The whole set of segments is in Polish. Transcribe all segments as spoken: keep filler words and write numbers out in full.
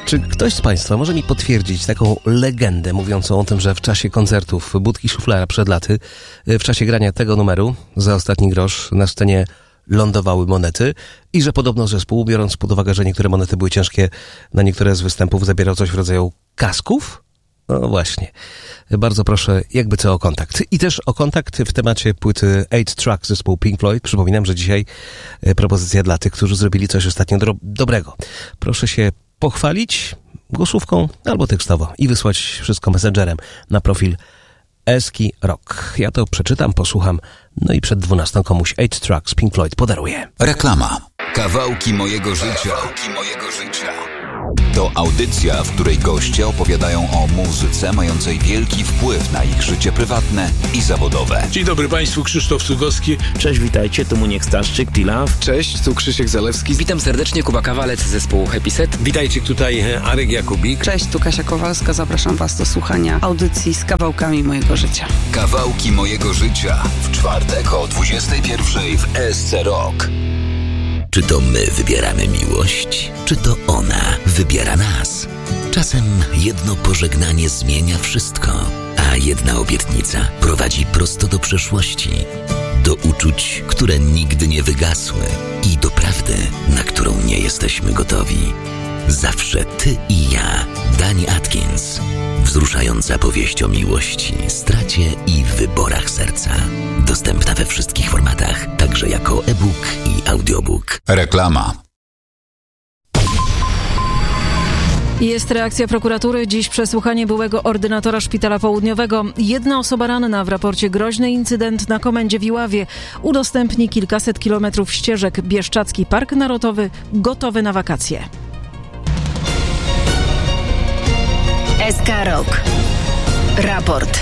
Czy ktoś z Państwa może mi potwierdzić taką legendę mówiącą o tym, że w czasie koncertów Budki Szuflara przed laty, w czasie grania tego numeru za ostatni grosz na scenie lądowały monety i że podobno zespół, biorąc pod uwagę, że niektóre monety były ciężkie, na niektóre z występów zabierał coś w rodzaju kasków? No właśnie. Bardzo proszę, jakby co o kontakt. I też o kontakt w temacie płyty Eight Track zespołu Pink Floyd. Przypominam, że dzisiaj propozycja dla tych, którzy zrobili coś ostatnio do- dobrego. Proszę się pochwalić głosówką albo tekstowo i wysłać wszystko messengerem na profil Eski Rock. Ja to przeczytam, posłucham, no i przed dwunastą komuś Eight Track z Pink Floyd podaruję. Reklama. Kawałki mojego życia. Kawałki mojego życia. To audycja, w której goście opowiadają o muzyce mającej wielki wpływ na ich życie prywatne i zawodowe. Dzień dobry Państwu, Krzysztof Cugowski. Cześć, witajcie, tu Muniek Staszczyk, Pilaw. Cześć, tu Krzysiek Zalewski. Witam serdecznie, Kuba Kawalec z zespołu Happy Set. Witajcie, tutaj Arek Jakubik. Cześć, tu Kasia Kowalska, zapraszam Was do słuchania audycji z kawałkami mojego życia. Kawałki mojego życia w czwartek o dwudziestej pierwszej w S C Rock. Czy to my wybieramy miłość, czy to ona wybiera nas? Czasem jedno pożegnanie zmienia wszystko, a jedna obietnica prowadzi prosto do przeszłości, do uczuć, które nigdy nie wygasły i do prawdy, na którą nie jesteśmy gotowi. Zawsze ty i ja, Dani Atkins. Wzruszająca powieść o miłości, stracie i wyborach serca. Dostępna we wszystkich formatach, także jako e-book i audiobook. Reklama. Jest reakcja prokuratury. Dziś przesłuchanie byłego ordynatora Szpitala Południowego. Jedna osoba ranna, w raporcie groźny incydent na komendzie w Iławie. Udostępni kilkaset kilometrów ścieżek. Bieszczadzki Park Narodowy gotowy na wakacje. S K Rock. Raport.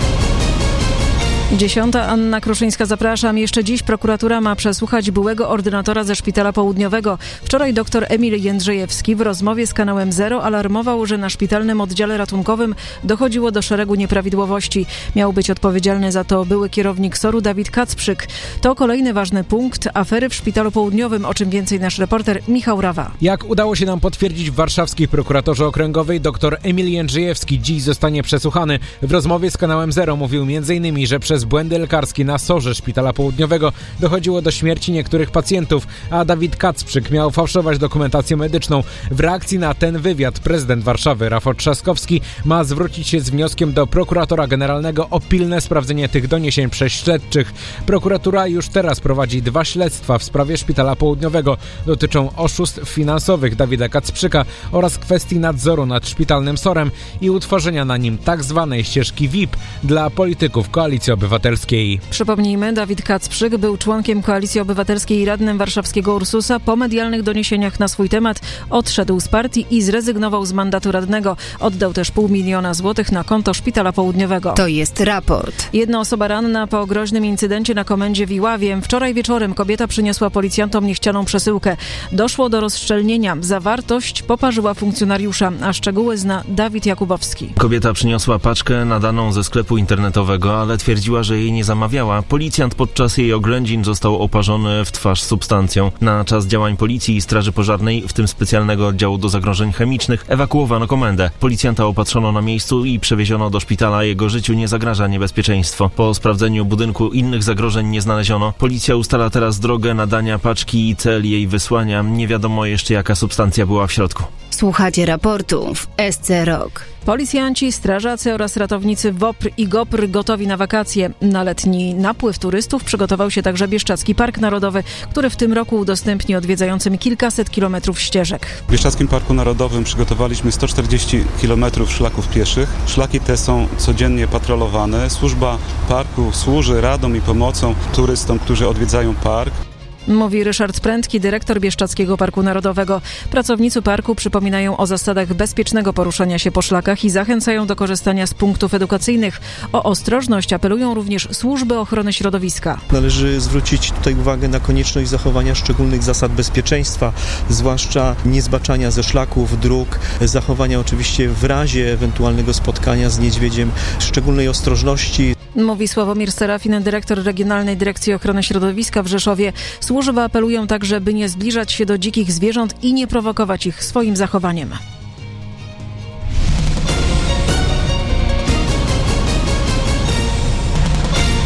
Dziesiąta, Anna Kruszyńska, zapraszam. Jeszcze dziś prokuratura ma przesłuchać byłego ordynatora ze Szpitala Południowego. Wczoraj dr Emil Jędrzejewski w rozmowie z kanałem Zero alarmował, że na szpitalnym oddziale ratunkowym dochodziło do szeregu nieprawidłowości. Miał być odpowiedzialny za to były kierownik S O R-u Dawid Kacprzyk. To kolejny ważny punkt afery w Szpitalu Południowym, o czym więcej nasz reporter Michał Rawa. Jak udało się nam potwierdzić w warszawskiej prokuraturze okręgowej, dr Emil Jędrzejewski dziś zostanie przesłuchany. W rozmowie z kanałem Zero mówił między innymi, że przez błędy lekarskie na S O R-ze Szpitala Południowego dochodziło do śmierci niektórych pacjentów, a Dawid Kacprzyk miał fałszować dokumentację medyczną. W reakcji na ten wywiad prezydent Warszawy Rafał Trzaskowski ma zwrócić się z wnioskiem do prokuratora generalnego o pilne sprawdzenie tych doniesień przez śledczych. Prokuratura już teraz prowadzi dwa śledztwa w sprawie Szpitala Południowego. Dotyczą oszustw finansowych Dawida Kacprzyka oraz kwestii nadzoru nad szpitalnym S O R-em i utworzenia na nim tak zwanej ścieżki V I P dla polityków Koalicji Obywatelskiej. Przypomnijmy, Dawid Kacprzyk był członkiem Koalicji Obywatelskiej i radnym warszawskiego Ursusa. Po medialnych doniesieniach na swój temat odszedł z partii i zrezygnował z mandatu radnego. Oddał też pół miliona złotych na konto Szpitala Południowego. To jest raport. Jedna osoba ranna po groźnym incydencie na komendzie w Iławie. Wczoraj wieczorem kobieta przyniosła policjantom niechcianą przesyłkę. Doszło do rozszczelnienia. Zawartość poparzyła funkcjonariusza, a szczegóły zna Dawid Jakubowski. Kobieta przyniosła paczkę nadaną ze sklepu internetowego, ale twierdziła, że jej nie zamawiała. Policjant podczas jej oględzin został oparzony w twarz substancją. Na czas działań policji i straży pożarnej, w tym specjalnego oddziału do zagrożeń chemicznych, ewakuowano komendę. Policjanta opatrzono na miejscu i przewieziono do szpitala. Jego życiu nie zagraża niebezpieczeństwo. Po sprawdzeniu budynku innych zagrożeń nie znaleziono. Policja ustala teraz drogę nadania paczki i cel jej wysłania. Nie wiadomo jeszcze, jaka substancja była w środku. Słuchacie raportu w S C Rock. Policjanci, strażacy oraz ratownicy W O P R i G O P R gotowi na wakacje. Na letni napływ turystów przygotował się także Bieszczadzki Park Narodowy, który w tym roku udostępni odwiedzającym kilkaset kilometrów ścieżek. W Bieszczadzkim Parku Narodowym przygotowaliśmy sto czterdzieści kilometrów szlaków pieszych. Szlaki te są codziennie patrolowane. Służba parku służy radą i pomocą turystom, którzy odwiedzają park. Mówi Ryszard Prędki, dyrektor Bieszczadzkiego Parku Narodowego. Pracownicy parku przypominają o zasadach bezpiecznego poruszania się po szlakach i zachęcają do korzystania z punktów edukacyjnych. O ostrożność apelują również służby ochrony środowiska. Należy zwrócić tutaj uwagę na konieczność zachowania szczególnych zasad bezpieczeństwa, zwłaszcza niezbaczania ze szlaków, dróg, zachowania oczywiście w razie ewentualnego spotkania z niedźwiedziem szczególnej ostrożności. Mówi Sławomir Serafin, dyrektor Regionalnej Dyrekcji Ochrony Środowiska w Rzeszowie. Służby apelują także, by nie zbliżać się do dzikich zwierząt i nie prowokować ich swoim zachowaniem.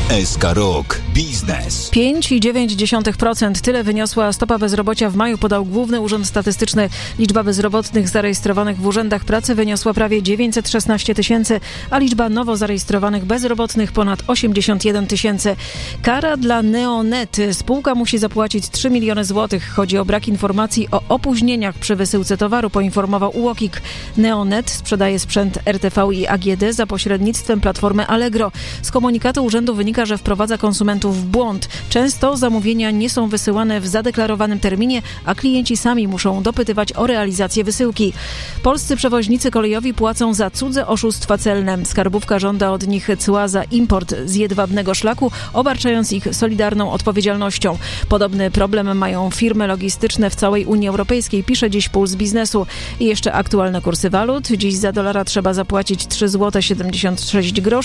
S K Rok Biznes. pięć przecinek dziewięć procent. Tyle wyniosła stopa bezrobocia w maju, podał Główny Urząd Statystyczny. Liczba bezrobotnych zarejestrowanych w urzędach pracy wyniosła prawie dziewięćset szesnaście tysięcy, a liczba nowo zarejestrowanych bezrobotnych ponad osiemdziesiąt jeden tysięcy. Kara dla Neonet. Spółka musi zapłacić trzy miliony złotych. Chodzi o brak informacji o opóźnieniach przy wysyłce towaru, poinformował U O K I K. Neonet sprzedaje sprzęt R T V i A G D za pośrednictwem platformy Allegro. Z komunikatu urzędu wynika, że wprowadza konsumentów w błąd. Często zamówienia nie są wysyłane w zadeklarowanym terminie, a klienci sami muszą dopytywać o realizację wysyłki. Polscy przewoźnicy kolejowi płacą za cudze oszustwa celne. Skarbówka żąda od nich cła za import z jedwabnego szlaku, obarczając ich solidarną odpowiedzialnością. Podobny problem mają firmy logistyczne w całej Unii Europejskiej, pisze dziś Puls Biznesu. I jeszcze aktualne kursy walut. Dziś za dolara trzeba zapłacić trzy złote siedemdziesiąt sześć groszy.